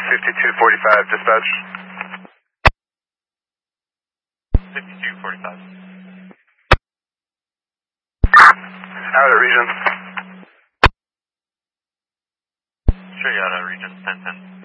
5245, dispatch. 5245. Out at region. Sure, you out of region 1010.